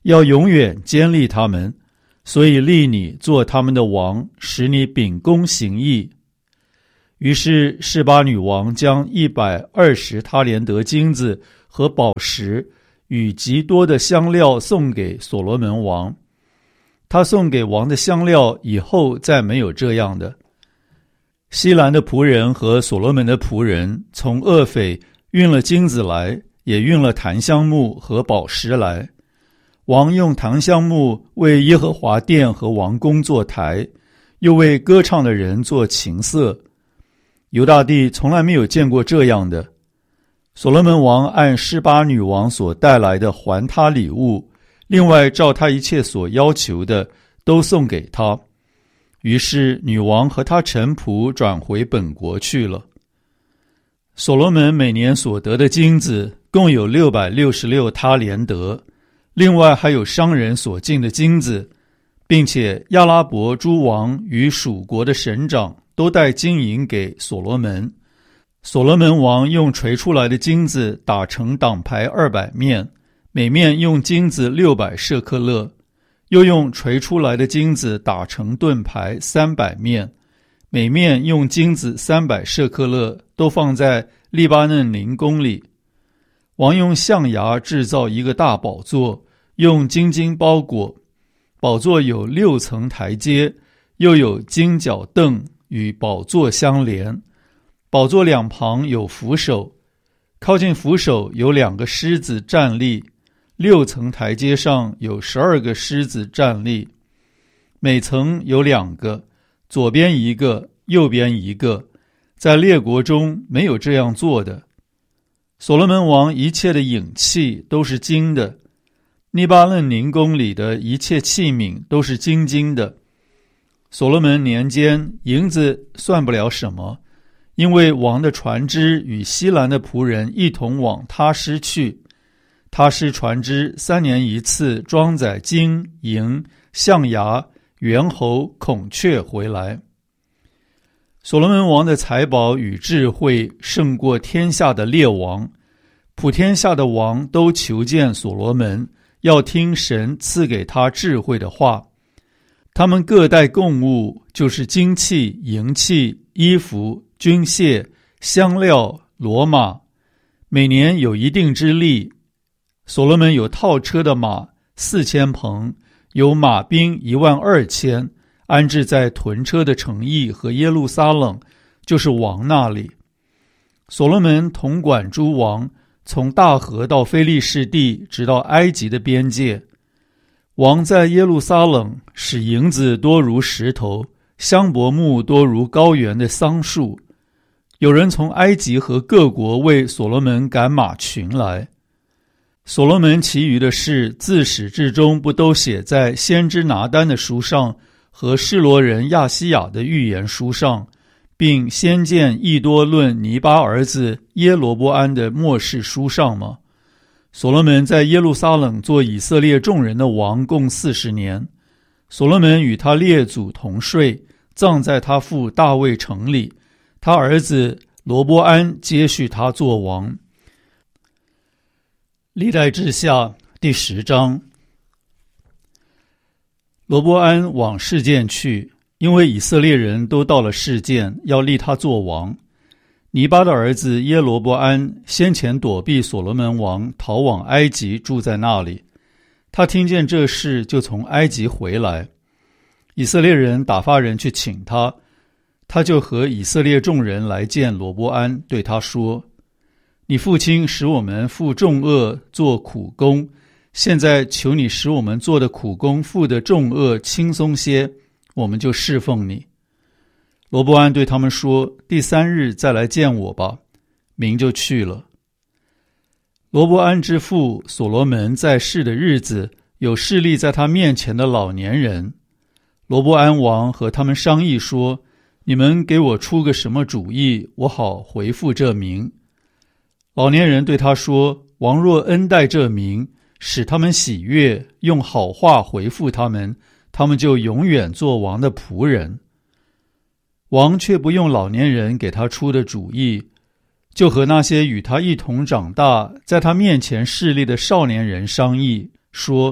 要永远坚立他们，所以立你做他们的王，使你秉公行义。于是示巴女王将一百二十他连得金子和宝石与极多的香料送给所罗门王。他送给王的香料以后再没有这样的。西兰的仆人和所罗门的仆人从厄斐运了金子来，也运了檀香木和宝石来。王用檀香木为耶和华殿和王宫做台，又为歌唱的人做琴瑟。犹大地从来没有见过这样的。所罗门王按示巴女王所带来的还他礼物，另外照他一切所要求的都送给他。于是女王和他臣仆转回本国去了。所罗门每年所得的金子共有六百六十六他连得，另外还有商人所进的金子，并且亚拉伯诸王与属国的省长都带金银给所罗门。所罗门王用锤出来的金子打成挡牌二百面，每面用金子六百舍克勒，又用锤出来的金子打成盾牌三百面，每面用金子三百舍克勒，都放在利巴嫩林宫里。王用象牙制造一个大宝座，用金金包裹，宝座有六层台阶，又有金脚凳与宝座相连。宝座两旁有扶手，靠近扶手有两个狮子站立，六层台阶上有十二个狮子站立，每层有两个，左边一个，右边一个，在列国中没有这样做的。所罗门王一切的影器都是金的，利巴嫩宁宫里的一切器皿都是金金的。所罗门年间，银子算不了什么，因为王的船只与西兰的仆人一同往他施去。他施船只三年一次装载金银象牙猿猴孔雀回来。所罗门王的财宝与智慧胜过天下的列王，普天下的王都求见所罗门，要听神赐给他智慧的话。他们各带供物，就是金器、银器、衣服、军械、香料、骡马，每年有一定之例。所罗门有套车的马四千棚，有马兵一万二千，安置在屯车的城邑和耶路撒冷，就是王那里。所罗门统管诸王，从大河到非利士地，直到埃及的边界。王在耶路撒冷使银子多如石头，香柏木多如高原的桑树。有人从埃及和各国为所罗门赶马群来。所罗门其余的事自始至终不都写在先知拿单的书上和示罗人亚西亚的预言书上，并先见益多论尼巴儿子耶罗波安的末世书上吗？所罗门在耶路撒冷做以色列众人的王共四十年。所罗门与他列祖同睡，葬在他父大卫城里。他儿子罗波安接续他做王。历代志下第十章。罗波安往示剑去，因为以色列人都到了示剑，要立他做王。尼巴的儿子耶罗波安先前躲避所罗门王，逃往埃及，住在那里。他听见这事，就从埃及回来。以色列人打发人去请他，他就和以色列众人来见罗波安，对他说：你父亲使我们负重恶做苦工，现在求你使我们做的苦工负的重恶轻松些，我们就侍奉你。罗波安对他们说：第三日再来见我吧。民就去了。罗波安之父所罗门在世的日子，有侍立在他面前的老年人。罗波安王和他们商议说：你们给我出个什么主意，我好回复这民。老年人对他说：王若恩待这民，使他们喜悦，用好话回复他们，他们就永远做王的仆人。王却不用老年人给他出的主意，就和那些与他一同长大，在他面前侍立的少年人商议，说：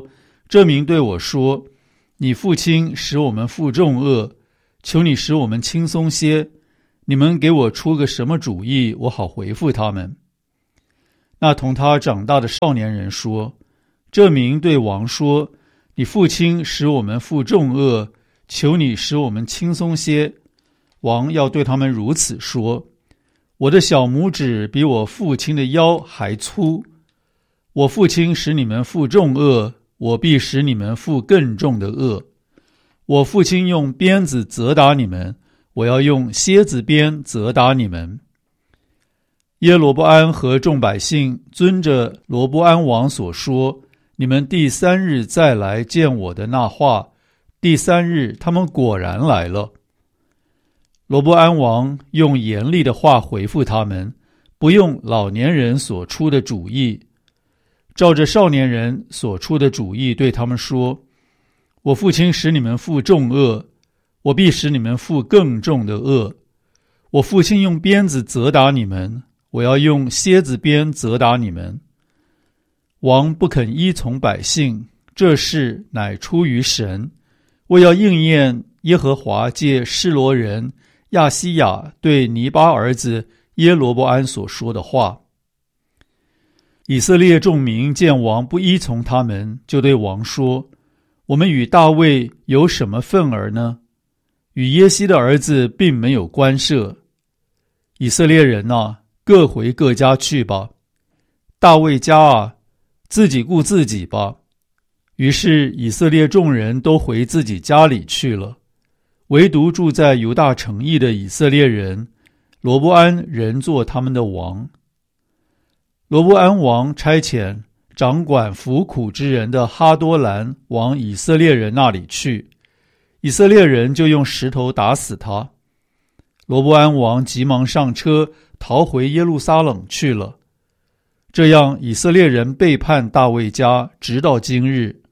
这民对我说，你父亲使我们负重恶，求你使我们轻松些，你们给我出个什么主意，我好回复他们。那同他长大的少年人说，这民对王说，你父亲使我们负重恶，求你使我们轻松些。王要对他们如此说，我的小拇指比我父亲的腰还粗，我父亲使你们负重恶，我必使你们负更重的恶。我父亲用鞭子责打你们，我要用蝎子鞭责打你们。耶罗波安和众百姓遵着罗波安王所说，你们第三日再来见我的那话，第三日他们果然来了。罗波安王用严厉的话回复他们，不用老年人所出的主意，照着少年人所出的主意对他们说，我父亲使你们负重恶，我必使你们负更重的恶。我父亲用鞭子责打你们，我要用蝎子鞭责打你们。王不肯依从百姓，这事乃出于神，为要应验耶和华借示罗人亚西亚对尼巴儿子耶罗波安所说的话。以色列众民见王不依从他们，就对王说，我们与大卫有什么分儿呢？与耶西的儿子并没有关涉。以色列人啊，各回各家去吧。大卫家啊，自己顾自己吧。于是以色列众人都回自己家里去了，唯独住在犹大城邑的以色列人，罗波安仍做他们的王。罗波安王差遣掌管服苦之人的哈多兰往以色列人那里去，以色列人就用石头打死他。罗波安王急忙上车，逃回耶路撒冷去了。这样以色列人背叛大卫家，直到今日。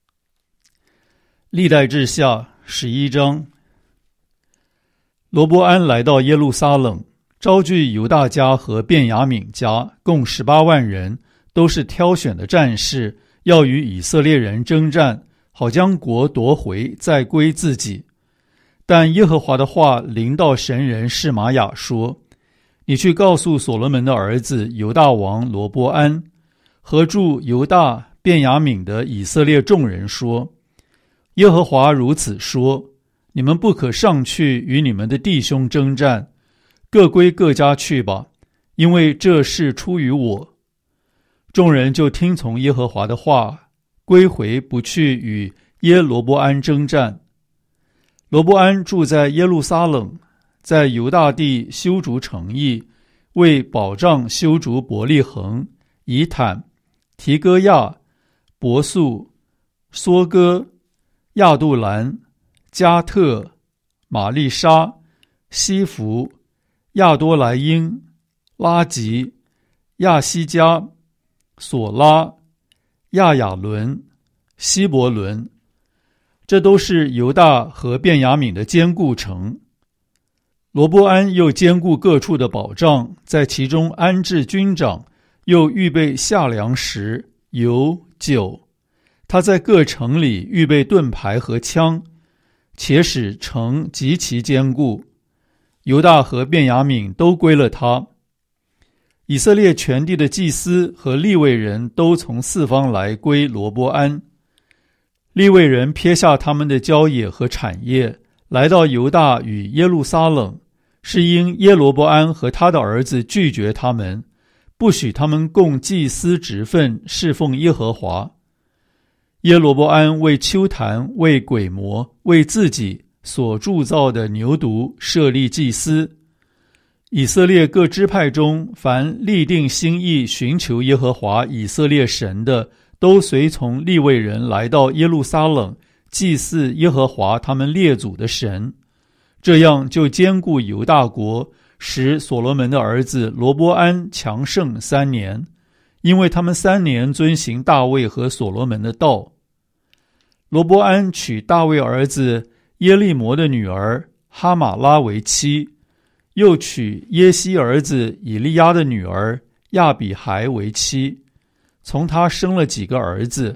历代志下十一章。罗波安来到耶路撒冷，招聚犹大家和便雅悯家，共十八万人，都是挑选的战士，要与以色列人征战，好将国夺回，再归自己。但耶和华的话临到神人示玛雅说，你去告诉所罗门的儿子犹大王罗波安和住犹大便雅悯的以色列众人说，耶和华如此说，你们不可上去与你们的弟兄征战，各归各家去吧，因为这事出于我。众人就听从耶和华的话，归回不去与耶罗波安征战。罗波安住在耶路撒冷，在犹大地修筑城邑，为保障修筑伯利恒、以坦、提哥亚、伯素、梭哥、亚杜兰、加特、玛丽莎、西弗、亚多莱因、拉吉、亚西加、索拉、亚雅伦、希伯伦，这都是犹大和便雅悯的坚固城。罗波安又兼顾各处的保障，在其中安置军长，又预备下粮食、油、酒。他在各城里预备盾牌和枪，且使城极其坚固。犹大和便雅悯都归了他。以色列全地的祭司和利未人都从四方来归罗波安。利未人撇下他们的郊野和产业，来到犹大与耶路撒冷，是因耶罗波安和他的儿子拒绝他们，不许他们供祭司职分，侍奉耶和华。耶罗波安为丘坛、为鬼魔、为自己所铸造的牛犊设立祭司。以色列各支派中，凡立定心意寻求耶和华以色列神的，都随从利未人来到耶路撒冷，祭祀耶和华他们列祖的神。这样就坚固犹大国，使所罗门的儿子罗波安强盛三年，因为他们三年遵行大卫和所罗门的道。罗波安娶大卫儿子耶利摩的女儿哈马拉为妻，又娶耶西儿子以利亚的女儿亚比孩为妻，从他生了几个儿子，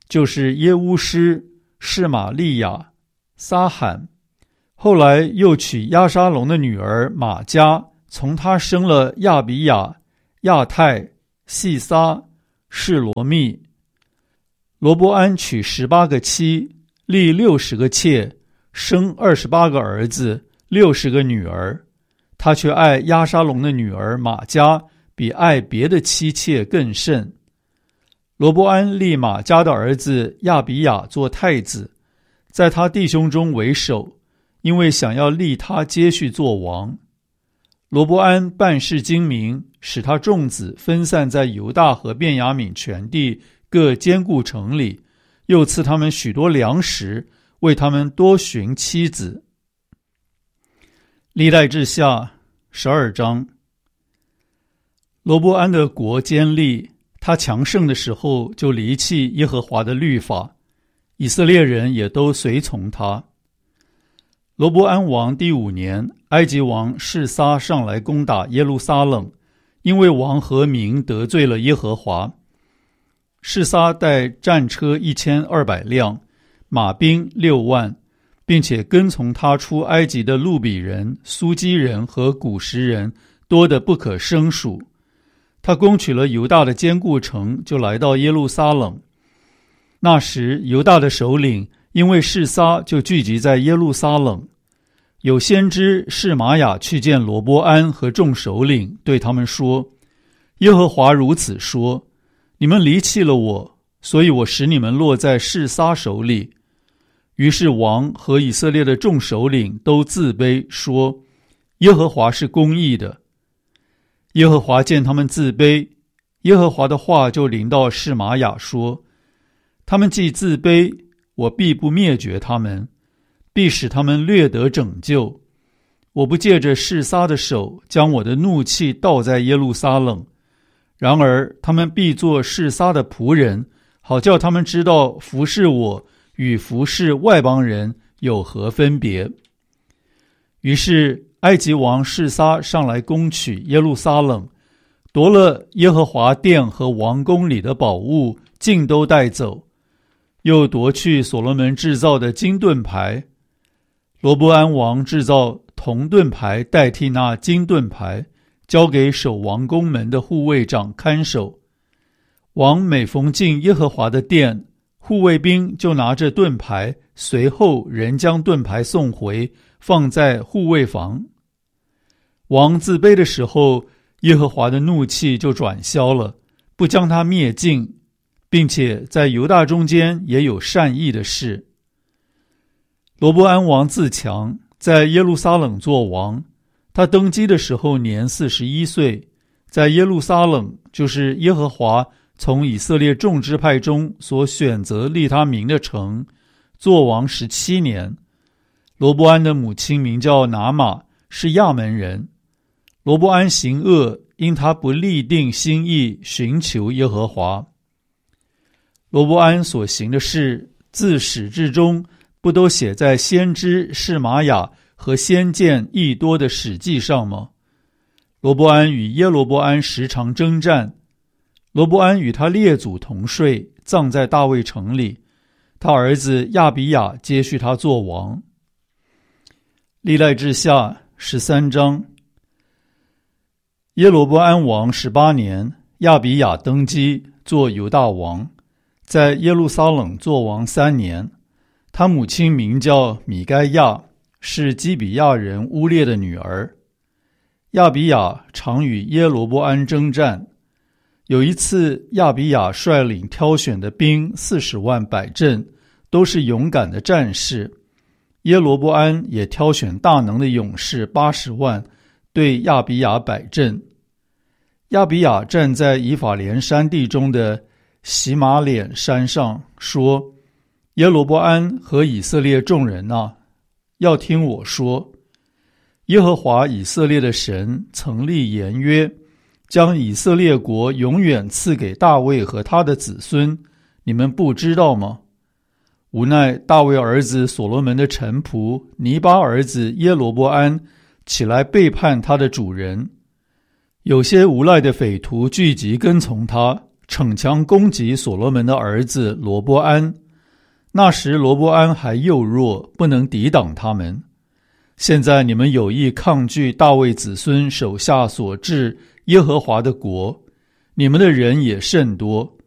就是耶乌施、示玛利亚、撒罕。后来又娶押沙龙的女儿玛迦，从他生了亚比亚、亚太、细撒、示罗密。罗波安娶十八个妻，立六十个妾，生二十八个儿子，六十个女儿。他却爱押沙龙的女儿玛迦，比爱别的妻妾更甚。罗波安立玛迦的儿子亚比亚做太子，在他弟兄中为首，因为想要立他接续做王。罗波安办事精明，使他众子分散在犹大和便雅悯全地各坚固城里，又赐他们许多粮食，为他们多寻妻子。历代志下十二章。罗波安的国坚立，他强盛的时候就离弃耶和华的律法，以色列人也都随从他。罗波安王第五年，埃及王示撒上来攻打耶路撒冷，因为王和民得罪了耶和华。示撒带战车一千二百辆，马兵六万，并且跟从他出埃及的路比人、苏基人和古实人多得不可胜数。他攻取了犹大的坚固城，就来到耶路撒冷。那时犹大的首领因为示撒，就聚集在耶路撒冷。有先知示玛雅去见罗波安和众首领，对他们说：耶和华如此说，你们离弃了我，所以我使你们落在示撒手里。于是王和以色列的众首领都自卑，说：耶和华是公义的。耶和华见他们自卑，耶和华的话就临到示玛雅说：他们既自卑，我必不灭绝他们，必使他们略得拯救。我不借着示撒的手，将我的怒气倒在耶路撒冷。然而他们必做示撒的仆人，好叫他们知道服侍我与服侍外邦人有何分别。于是埃及王示撒上来攻取耶路撒冷，夺了耶和华殿和王宫里的宝物，尽都带走，又夺去所罗门制造的金盾牌。罗波安王制造铜盾牌代替那金盾牌，交给守王宫门的护卫长看守。王每逢进耶和华的殿，护卫兵就拿着盾牌，随后人将盾牌送回，放在护卫房。王自卑的时候，耶和华的怒气就转消了，不将他灭尽，并且在犹大中间也有善意的事。罗波安王自强，在耶路撒冷做王。他登基的时候年四十一岁，在耶路撒冷，就是耶和华从以色列众支派中所选择立他名的城，做王十七年。罗波安的母亲名叫拿玛，是亚门人。罗波安行恶，因他不立定心意寻求耶和华。罗波安所行的事，自始至终不都写在先知示玛雅和先见益多的史记上吗？罗波安与耶罗波安时常征战，罗波安与他列祖同睡，葬在大卫城里。他儿子亚比亚接续他做王。历代志下十三章。耶罗波安王十八年，亚比亚登基，做犹大王，在耶路撒冷做王三年。他母亲名叫米该亚，是基比亚人乌列的女儿。亚比亚常与耶罗波安征战。有一次，亚比亚率领挑选的兵四十万摆阵，都是勇敢的战士。耶罗波安也挑选大能的勇士八十万，对亚比亚摆阵。亚比亚站在以法莲山地中的洗马脸山上，说：耶罗波安和以色列众人啊，要听我说，耶和华以色列的神曾立言约，将以色列国永远赐给大卫和他的子孙，你们不知道吗？无奈大卫儿子所罗门的臣仆尼巴儿子耶罗波安起来背叛他的主人，有些无赖的匪徒聚集跟从他， 逞强攻击所罗门的儿子罗波安。那时罗波安还幼弱，不能抵挡他们。现在你们有意抗拒大卫子孙手下所治耶和华的国，你们的人也甚多，